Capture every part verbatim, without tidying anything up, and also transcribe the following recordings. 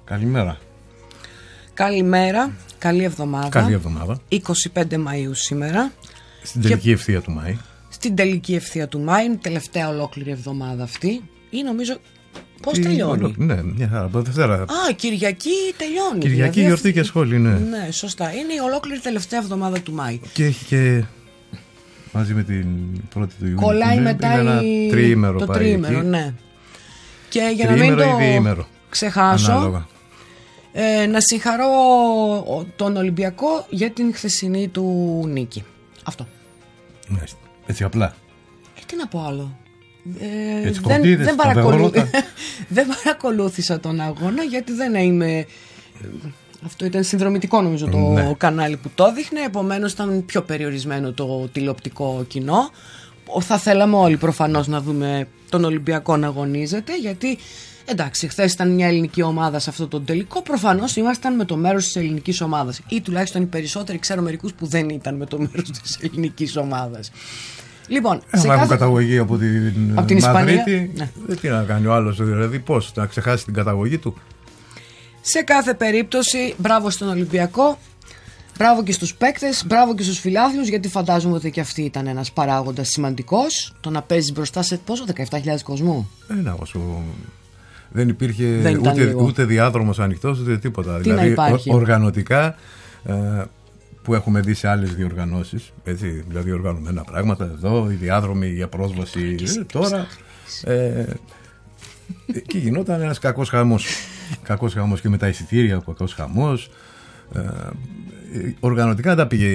Καλημέρα. Καλημέρα, καλή εβδομάδα. Καλή εβδομάδα. είκοσι πέντε Μαΐου σήμερα. Στην τελική και... ευθεία του Μάη. Στην τελική ευθεία του Μάη, είναι τελευταία ολόκληρη εβδομάδα αυτή. Ή νομίζω. Πώς τελειώνει? Ολο... Ναι, μια χαρά. Από Δευτέρα. Α, Κυριακή τελειώνει. Κυριακή, δηλαδή, γιορτή και σχόλη, ναι. Ναι, σωστά. Είναι η ολόκληρη τελευταία εβδομάδα του Μάη. Και έχει και. Μαζί με την πρώτη του Ιουνίου. Κολλάει μετά είναι η... ένα τριήμερο. Το πάει τριήμερο, εκεί. ναι. Και για τριήμερο να μην το ή διήμερο, ξεχάσω. Ανάλογα. Ε, να συγχαρώ τον Ολυμπιακό για την χθεσινή του νίκη. Αυτό. Ναι, έτσι απλά. Ε, τι να πω άλλο. Ε, έτσι, δεν, κοντίδες, δεν, παρακολου... δεν παρακολούθησα τον αγώνα γιατί δεν είμαι. Αυτό ήταν συνδρομητικό νομίζω το ναι. κανάλι που το έδειχνε. Επομένως ήταν πιο περιορισμένο το τηλεοπτικό κοινό. Θα θέλαμε όλοι προφανώς να δούμε τον Ολυμπιακό να αγωνίζεται, γιατί εντάξει, χθες ήταν μια ελληνική ομάδα σε αυτό το τελικό. Προφανώς ήμασταν με το μέρος της ελληνικής ομάδας. Ή τουλάχιστον οι περισσότεροι, ξέρω μερικούς που δεν ήταν με το μέρος της ελληνικής ομάδας. Λοιπόν, ε, σε κάθε... έχουν καταγωγή από την, από την Μαδρίτη. Ναι. Δεν τι να κάνει ο άλλος, δηλαδή πώς, να ξεχάσει την καταγωγή του. Σε κάθε περίπτωση, μπράβο στον Ολυμπιακό. Μπράβο και στους παίκτες, μπράβο και στους φιλάθλους, γιατί φαντάζομαι ότι και αυτή ήταν ένας παράγοντας σημαντικός. Το να παίζεις μπροστά σε πόσο, δεκαεπτά χιλιάδες κόσμου. Ένα όσο. Δεν υπήρχε δεν ούτε, ούτε διάδρομος ανοιχτός ούτε τίποτα. Τι δηλαδή ο, οργανωτικά ε, που έχουμε δει σε άλλες διοργανώσεις, έτσι, δηλαδή οργανωμένα πράγματα εδώ, οι διάδρομοι για πρόσβαση ε, τώρα. Ε, εκεί γινόταν ένας κακός χαμός. Κακός χαμός και με τα εισιτήρια, κακός χαμός. Ε, οργανωτικά τα πήγε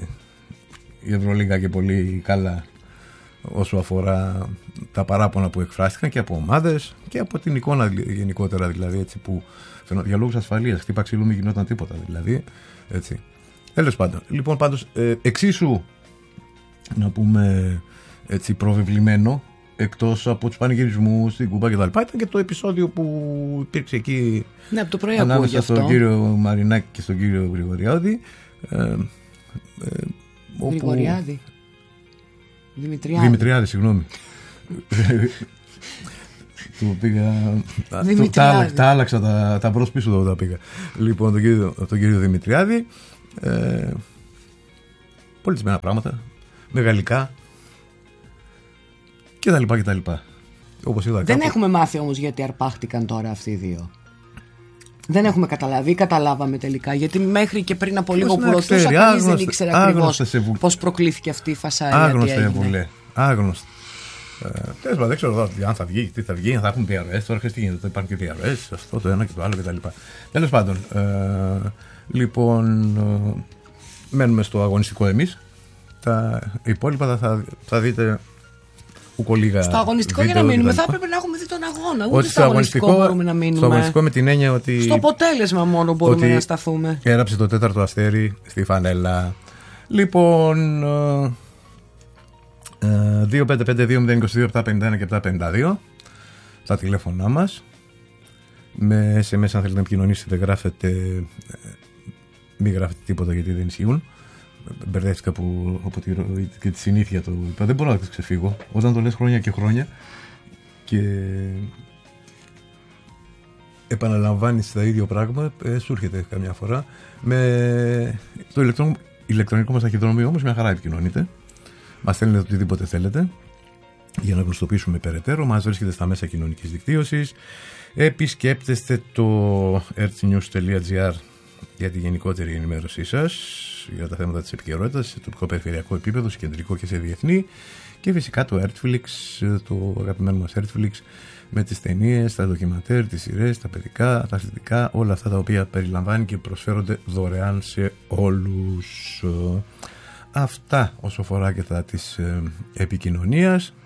η Ευρωλίγκα και πολύ καλά όσο αφορά τα παράπονα που εκφράστηκαν και από ομάδες και από την εικόνα γενικότερα, δηλαδή, έτσι, που για λόγους ασφαλείας χτύπα ξύλου μην γινόταν τίποτα, δηλαδή, έτσι. Τέλος πάντων, λοιπόν, πάντως ε, εξίσου να πούμε έτσι προβεβλημένο, εκτός από τους πανηγυρισμούς στην Κούμπα και τα λοιπά, ήταν και το επεισόδιο που υπήρξε εκεί, ναι, από το πρωί ανάμεσα στον αυτό. κύριο Μαρινάκη και στον κύριο Γρηγοριάδη. Ε, ε, όπου... Γρηγοριάδη. Δημητριάδη. Δημητριάδη, συγγνώμη. Του πήγα. Τα, τα άλλαξα, τα, τα μπρος πίσω εδώ τα πήγα. Λοιπόν, τον κύριο, τον κύριο Δημητριάδη. Ε, πολιτισμένα πράγματα. Μεγαλικά. Και τα λοιπά και τα λοιπά. Όπως είδα, δεν κάπου... έχουμε μάθει όμως γιατί αρπάχτηκαν τώρα αυτοί οι δύο. Δεν έχουμε καταλάβει, καταλάβαμε τελικά. Γιατί μέχρι και πριν από λίγο που ρωτούσα, κανείς δεν ήξερε ακριβώς πώς προκλήθηκε αυτή η φασάρια. Άγνωστε βουλέ. Άγνωστε. Τέλος πάντων, δεν ξέρω αν θα βγει, τι θα βγει, αν θα έχουν πι αρ ες. Τώρα ξέρεις τι γίνεται, υπάρχουν και πι αρ ες, αυτό το ένα και το άλλο κτλ. Τέλος πάντων, ε, λοιπόν, ε, μένουμε στο αγωνιστικό εμείς. Τα υπόλοιπα θα, θα, θα δείτε. Στο αγωνιστικό για να μείνουμε θα έπρεπε να έχουμε δει τον αγώνα. Ούτε στο αγωνιστικό, αγωνιστικό μπορούμε να μείνουμε. Στο αγωνιστικό με την έννοια ότι. Στο αποτέλεσμα μόνο μπορούμε να σταθούμε. Έγραψε το τέταρτο αστέρι στη φανέλα. Λοιπόν. δύο πέντε πέντε δύο μηδέν δύο δύο επτά πέντε ένα και επτά πέντε δύο τα τηλέφωνά μας. Με ες εμ ες αν θέλετε να επικοινωνήσετε, γράφετε. Μην γράφετε τίποτα γιατί δεν ισχύουν. Μπερδεύτηκα που, από τη, και τη συνήθεια του είπα. Δεν μπορώ να το ξεφύγω. Όταν το λες χρόνια και χρόνια και επαναλαμβάνεις το ίδιο πράγμα, ε, σου έρχεται καμιά φορά. Με το ηλεκτρον, ηλεκτρονικό μας ταχυδρομείο όμως μια χαρά επικοινωνείτε. Μας στέλνετε οτιδήποτε θέλετε για να γνωστοποιήσουμε περαιτέρω. Μας βρίσκεται στα μέσα κοινωνικής δικτύωσης. Επισκέπτεστε το ertsnews τελεία gr για τη γενικότερη ενημέρωσή σας για τα θέματα της επικαιρότητας σε τοπικό περιφερειακό επίπεδο, σε κεντρικό και σε διεθνή, και φυσικά το Artflix, το αγαπημένο μας Artflix, με τις ταινίες, τα ντοκιματέρ, τις σειρές, τα παιδικά, τα αθλητικά, όλα αυτά τα οποία περιλαμβάνει και προσφέρονται δωρεάν σε όλους. Αυτά όσο αφορά και τα της ε, επικοινωνίας.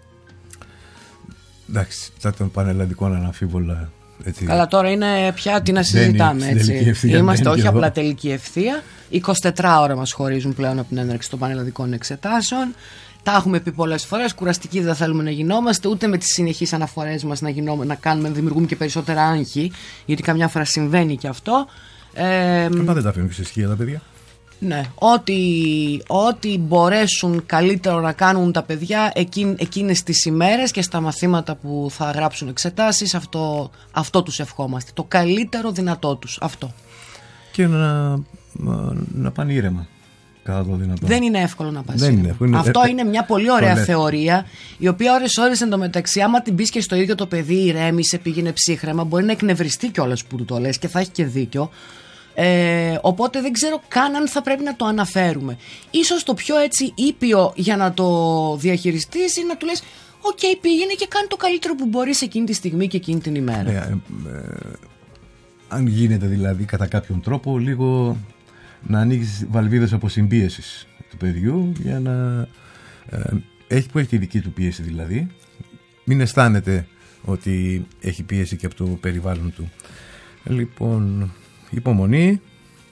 Εντάξει, τα των πανελλαδικών αναμφίβολα. Έτσι. Καλά, τώρα είναι πια τι να συζητάμε. Έτσι. Ευθεία, είμαστε όχι απλά εδώ. Τελική ευθεία. εικοσιτέσσερις ώρα μας χωρίζουν πλέον από την έναρξη των πανελλαδικών εξετάσεων. Τα έχουμε πει πολλές φορές. Κουραστικοί δεν θέλουμε να γινόμαστε, ούτε με τις συνεχείς αναφορές μας να, γινόμε, να κάνουμε, να δημιουργούμε και περισσότερα άγχη, γιατί καμιά φορά συμβαίνει και αυτό. Ε, Μα δεν τα αφήνουν και σε ισχύα τα παιδιά. Ναι, ό,τι, ό,τι μπορέσουν καλύτερο να κάνουν τα παιδιά εκείν, εκείνες τις ημέρες και στα μαθήματα που θα γράψουν εξετάσεις, αυτό, αυτό τους ευχόμαστε. Το καλύτερο δυνατό τους, αυτό. Και να, να, να πάνε ήρεμα. Κατά το δυνατό. Δεν είναι εύκολο να πας. Δεν είναι εύκολο. Αυτό ε, είναι μια πολύ ωραία ε, θεωρία, η οποία ώρες ώρες εντωμεταξύ, άμα την πεις και στο ίδιο το παιδί, ηρέμησε, πήγαινε ψύχρεμα, μπορεί να εκνευριστεί κιόλας που του το λες και θα έχει και δίκιο. Ε, οπότε δεν ξέρω καν αν θα πρέπει να το αναφέρουμε. Ίσως το πιο έτσι ήπιο για να το διαχειριστείς είναι να του λες «Οκ, okay, πήγαινε και κάνει το καλύτερο που μπορείς εκείνη τη στιγμή και εκείνη την ημέρα». Ε, ε, ε, αν γίνεται δηλαδή κατά κάποιον τρόπο λίγο να ανοίξεις βαλβίδες αποσυμπίεσης του παιδιού για να ε, έχει, που έχει τη δική του πίεση δηλαδή, μην αισθάνεται ότι έχει πίεση και από το περιβάλλον του. Λοιπόν, υπομονή.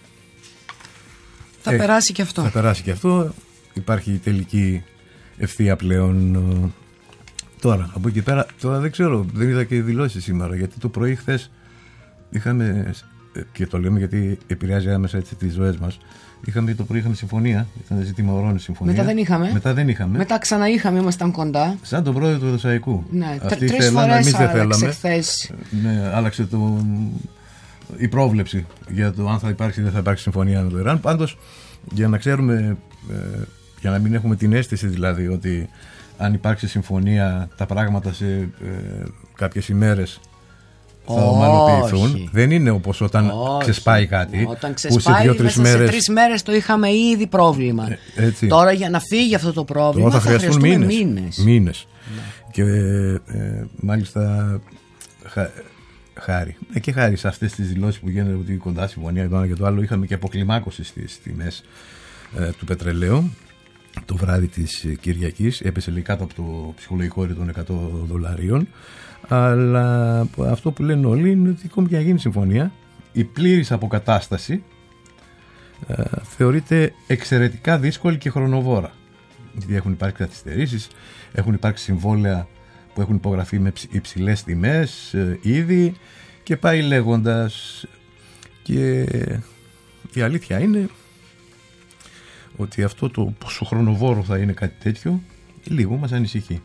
Θα ε, περάσει και αυτό. Θα περάσει και αυτό. Υπάρχει η τελική ευθεία πλέον. Τώρα, από εκεί πέρα, τώρα δεν ξέρω, δεν είδα και δηλώσεις σήμερα, γιατί το πρωί χθες είχαμε, και το λέμε γιατί επηρεάζει άμεσα έτσι τις ζωές μας, είχαμε το πρωί είχαμε συμφωνία, ήταν ζήτημα ορών συμφωνία. Μετά δεν είχαμε. Μετά δεν είχαμε. Μετά ξανά είχαμε, ήμασταν κοντά. Σαν τον πρόεδρο του Εδωσαϊκού. Ναι, τρεις φορές άλλαξε χθες. Ναι, άλλαξε το, η πρόβλεψη για το αν θα υπάρξει ή δεν θα υπάρξει συμφωνία με το Ιράν. Πάντως, για να ξέρουμε, ε, για να μην έχουμε την αίσθηση δηλαδή ότι αν υπάρξει συμφωνία τα πράγματα σε ε, κάποιες ημέρες θα ομαλοποιηθούν. Δεν είναι όπως όταν Όχι. ξεσπάει κάτι. Όταν ξεσπάει που σε μέσα μέρες... σε τρεις μέρες το είχαμε ήδη πρόβλημα. Ε, Τώρα για να φύγει αυτό το πρόβλημα θα, θα χρειαστούν μήνες. μήνες. μήνες. Ναι. Και ε, μάλιστα χα, χάρη. Ε, και χάρη σε αυτές τις δηλώσεις που γίνονται ότι κοντά συμφωνία το ένα και το άλλο, είχαμε και αποκλιμάκωση στις τιμές ε, του πετρελαίου. Το βράδυ της Κυριακής έπεσε λίγο κάτω από το ψυχολογικό όριο των εκατό δολαρίων. Αλλά αυτό που λένε όλοι είναι ότι ακόμη και να γίνει συμφωνία, η πλήρης αποκατάσταση ε, θεωρείται εξαιρετικά δύσκολη και χρονοβόρα. Γιατί έχουν υπάρξει καθυστερήσεις, έχουν υπάρξει συμβόλαια που έχουν υπογραφεί με υψηλές τιμές ε, ήδη και πάει λέγοντας. Και η αλήθεια είναι ότι αυτό το πόσο χρονοβόρο θα είναι κάτι τέτοιο λίγο μας ανησυχεί.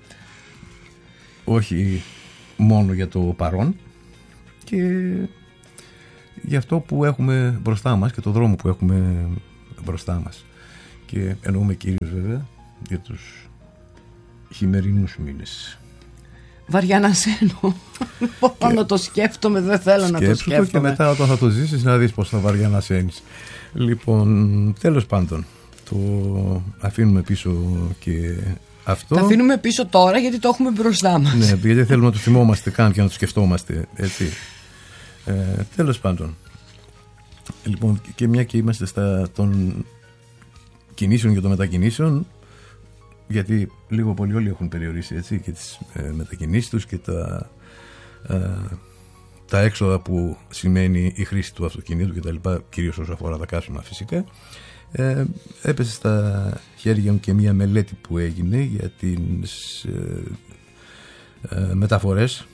Όχι μόνο για το παρόν και για αυτό που έχουμε μπροστά μας και το δρόμο που έχουμε μπροστά μας. Και εννοούμε κυρίως βέβαια για τους χειμερινούς μήνες. Βαριά να σένω. Πάνω το σκέφτομαι, δεν θέλω να το σκέφτομαι. Και μετά όταν θα το ζήσεις να δεις πως θα βαριά να σένεις. Λοιπόν, τέλος πάντων, το αφήνουμε πίσω και αυτό. Τα αφήνουμε πίσω τώρα γιατί το έχουμε μπροστά μας. Ναι, γιατί θέλουμε να το θυμόμαστε καν και να το σκεφτόμαστε. Έτσι. Ε, τέλος πάντων. Λοιπόν, και μια και είμαστε στα των κινήσεων και των μετακινήσεων, γιατί λίγο πολύ όλοι έχουν περιορίσει έτσι, και τις ε, μετακινήσεις τους και τα, ε, τα έξοδα που σημαίνει η χρήση του αυτοκινήτου κτλ. Κυρίως όσο αφορά τα καύσιμα φυσικά. Ε, έπεσε στα χέρια μου και μια μελέτη που έγινε για τις ε, ε, μεταφορές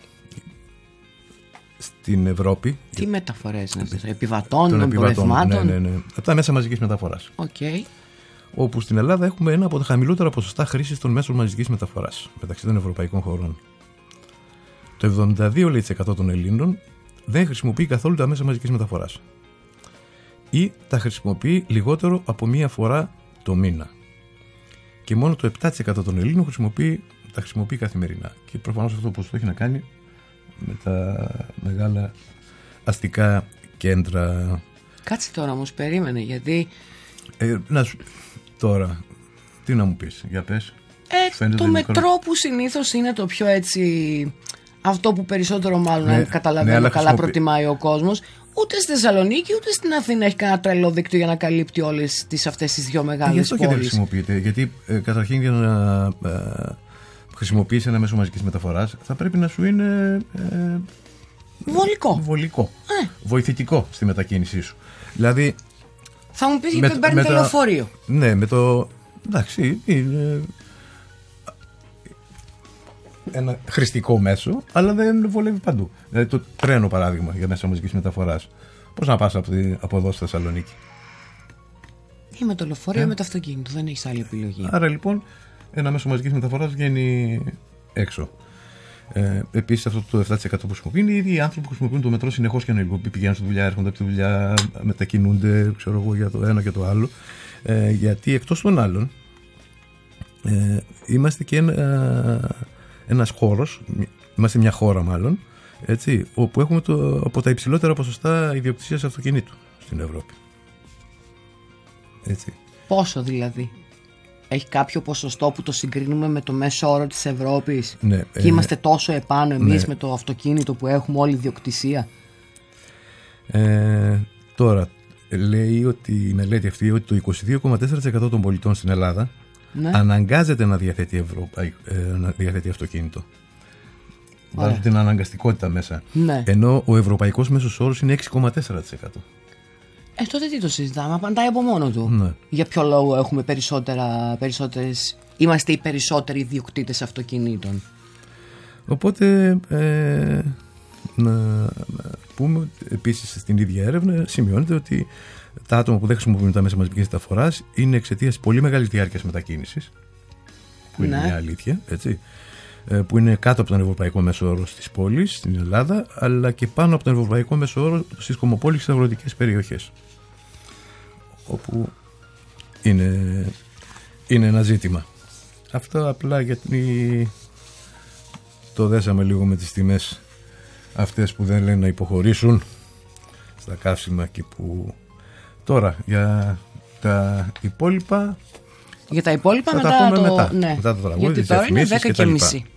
στην Ευρώπη. Τι μεταφορές να πεις, επιβατών, εμπορευμάτων? Ναι, ναι, ναι. Από τα μέσα μαζικής μεταφοράς. Okay. Όπου στην Ελλάδα έχουμε ένα από τα χαμηλότερα ποσοστά χρήσης των μέσων μαζικής μεταφοράς μεταξύ των ευρωπαϊκών χωρών. Το εβδομήντα δύο τοις εκατό των Ελλήνων δεν χρησιμοποιεί καθόλου τα μέσα μαζικής μεταφοράς ή τα χρησιμοποιεί λιγότερο από μία φορά το μήνα. Και μόνο το επτά τοις εκατό των Ελλήνων χρησιμοποιεί, τα χρησιμοποιεί καθημερινά. Και προφανώς αυτό το ποσοστό έχει να κάνει με τα μεγάλα αστικά κέντρα. Κάτσε τώρα όμως, περίμενε, γιατί... Ε, να σου... Τώρα, τι να μου πεις, για πες. Ε, το μετρό μικρό... που συνήθως είναι το πιο έτσι... Αυτό που περισσότερο μάλλον, ναι, καταλαβαίνω, ναι, καλά χρησιμοποιεί... προτιμάει ο κόσμος. Ούτε στη Θεσσαλονίκη ούτε στην Αθήνα έχει κανένα τρελό δίκτυο για να καλύπτει όλες τις, αυτές τις δύο μεγάλες πόλεις. Γι' αυτό και δεν χρησιμοποιείται. Γιατί ε, καταρχήν για να ε, χρησιμοποιήσει ένα μέσο μαζικής μεταφοράς θα πρέπει να σου είναι ε, βολικό. βολικό. Ε. Βοηθητικό στη μετακίνησή σου. Δηλαδή. Θα μου πεις γιατί παίρνει το λεωφορείο. Ναι, με το. Εντάξει, είναι ένα χρηστικό μέσο, αλλά δεν βολεύει παντού. Δηλαδή το τρένο, παράδειγμα, για μέσα μαζικής μεταφοράς. Πώς να πας από, από εδώ στη Θεσσαλονίκη? Ή με το λεωφορείο ε? ή με το αυτοκίνητο. Δεν έχεις άλλη επιλογή. Άρα λοιπόν ένα μέσο μαζικής μεταφοράς βγαίνει έξω. Ε, Επίσης, αυτό το επτά τοις εκατό που χρησιμοποιούν οι ίδιοι άνθρωποι που χρησιμοποιούν το μετρό συνεχώς και ανελικοί. Πηγαίνουν στη δουλειά, έρχονται από τη δουλειά, μετακινούνται, ξέρω εγώ, για το ένα και το άλλο. Ε, γιατί εκτός των άλλων, ε, είμαστε και ένα, ένας χώρος, είμαστε μια χώρα μάλλον, έτσι, όπου έχουμε το, από τα υψηλότερα ποσοστά ιδιοκτησίας αυτοκινήτου στην Ευρώπη. Έτσι. Πόσο δηλαδή? Έχει κάποιο ποσοστό που το συγκρίνουμε με το μέσο όρο της Ευρώπης? Ναι, και ε, είμαστε τόσο επάνω εμείς ναι. με το αυτοκίνητο που έχουμε όλη ιδιοκτησία? Ε, τώρα, λέει ότι η μελέτη αυτή ότι το είκοσι δύο κόμμα τέσσερα τοις εκατό των πολιτών στην Ελλάδα, ναι, αναγκάζεται να διαθέτει, Ευρωπαϊ... ε, να διαθέτει αυτοκίνητο. Βάζουν την αναγκαστικότητα μέσα. Ναι. Ενώ ο ευρωπαϊκός μέσος όρος είναι έξι κόμμα τέσσερα τοις εκατό. Ε, τότε τι το συζητάμε, απαντάει από μόνο του. Ναι. Για ποιο λόγο έχουμε περισσότερα, περισσότερες, είμαστε οι περισσότεροι ιδιοκτήτες αυτοκινήτων? Οπότε ε, να, να πούμε επίσης στην ίδια έρευνα σημειώνεται ότι τα άτομα που δεν χρησιμοποιούν τα μέσα μαζικής μεταφοράς είναι εξαιτίας πολύ μεγάλης διάρκειας μετακίνησης, που είναι, ναι, μια αλήθεια, έτσι, που είναι κάτω από τον ευρωπαϊκό μέσο όρο στις πόλεις, στην Ελλάδα, αλλά και πάνω από τον ευρωπαϊκό μέσο όρο στις κομμοπόλεις και αγροτικές περιοχές, όπου είναι, είναι ένα ζήτημα. Αυτό απλά γιατί το δέσαμε λίγο με τις τιμές αυτές που δεν λένε να υποχωρήσουν στα καύσιμα και που τώρα για τα υπόλοιπα για τα υπόλοιπα θα μετά, τα πούμε το... μετά, Ναι. μετά το τραγούδι, γιατί τώρα είναι δέκα και μισή.